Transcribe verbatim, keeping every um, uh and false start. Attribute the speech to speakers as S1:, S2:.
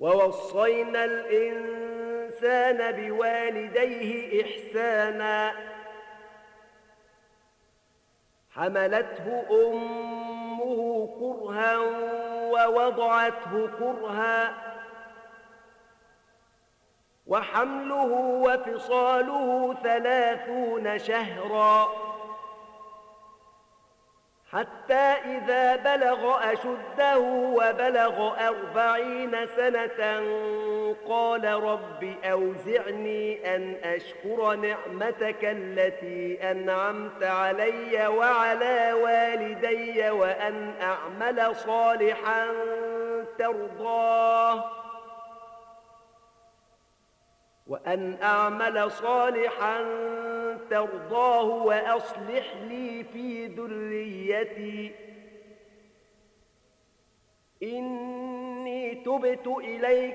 S1: ووصينا الإنسان بوالديه إحسانا حملته أمه كرها ووضعته كرها وحمله وفصاله ثلاثون شهرا حتى إذا بلغ أشده وبلغ أربعين سنة قال رب أوزعني أن أشكر نعمتك التي أنعمت علي وعلى والدي وأن أعمل صالحا ترضاه وأن أعمل صالحا ترضاه وأصلح لي في ذريتي إني تبت إليك